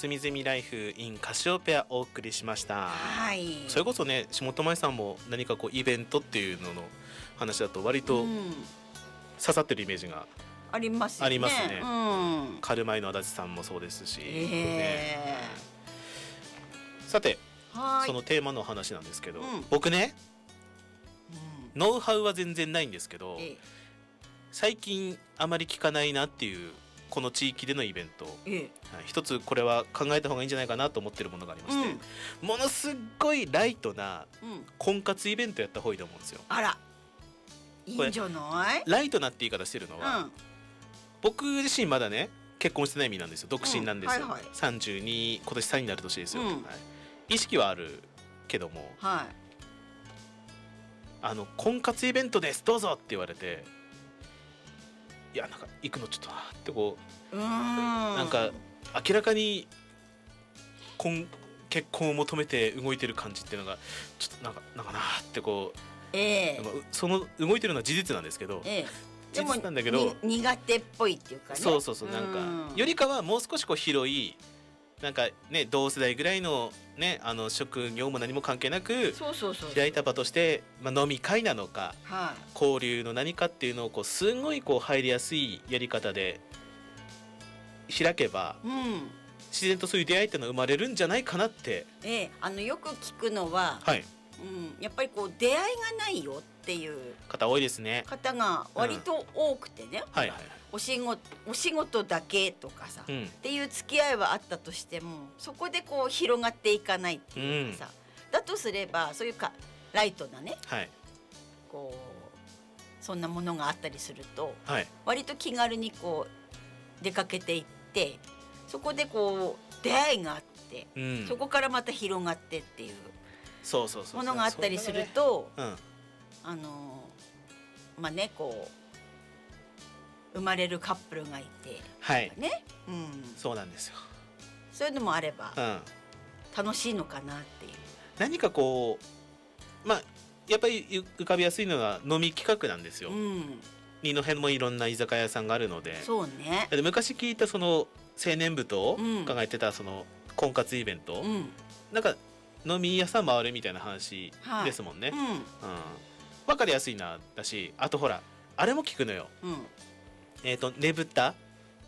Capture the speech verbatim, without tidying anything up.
すみずみライフ in カシオペアお送りしました。 はい。 それこそね、下戸舞さんも何かこうイベントっていうのの話だと割と刺さってるイメージがありますよね。 ありますね。 うん、 カルマイの足立さんもそうですし、 えーね、さてはいそのテーマの話なんですけど、 うん、 僕ね、 うん、 ノウハウは全然ないんですけど、 えー最近あまり聞かないなっていうこの地域でのイベント、 えーはい、一つこれは考えた方がいいんじゃないかなと思ってるものがありまして、 うん、 ものすっごいライトなうん婚活イベントやった方がいいと思うんですよ。 あらいいんじゃない。 ライトなって言い方してるのは、 うん、 僕自身まだね結婚してない身なんですよ。独身なんですよ、 うんはいはい、 さんじゅうに今年さんになる年ですよ、 うんはい、意識はあるけども、 はい、 あの婚活イベントですどうぞって言われて、いやなんか行くのちょっとなってこう、 うーんなんか明らかに婚結婚を求めて動いてる感じっていうのがちょっとなんかなんかなってこう、 ええまあその動いてるのは事実なんですけど、 ええ事実なんだけどに苦手っぽいっていうかね。 そうそうそう、なんかうんよりかはもう少しこう広いなんかね同世代ぐらいのねあの職業も何も関係なくそうそうそう開いた場として、まあ、飲み会なのかはい、 交流の何かっていうのをこうすごいこう入りやすいやり方で開けばうん自然とそういう出会いっていうのが生まれるんじゃないかなって。 ええあのよく聞くのは、 はいうん、やっぱりこう出会いがないよっていう方多いですね。 方が割と多くてね、 はいはいはい、 お仕事お仕事だけとかさ、 うん、 っていう付き合いはあったとしてもそこでこう広がっていかないっていうかさ、うん、だとすればそういうかライトなね、 はい、 こうそんなものがあったりすると、 はい、割と気軽にこう出かけていってそこでこう出会いがあって、うん、そこからまた広がってっていうものがあったりすると、うん、あのまあねこう生まれるカップルがいて、 はいね、うん、 そうなんですよ。 そういうのもあれば、 うん、 楽しいのかなっていう。 何かこうまあやっぱり浮かびやすいのは飲み企画なんですよ。うん、二戸もいろんな居酒屋さんがあるので、 そうね。 で昔聞いたその青年部と考えてたその婚活イベント、うん、なんか飲み屋さん回るみたいな話ですもんね。はい、うんうん、分かりやすいなだし、あとほらあれも聞くのよ。うん、えっとねぶた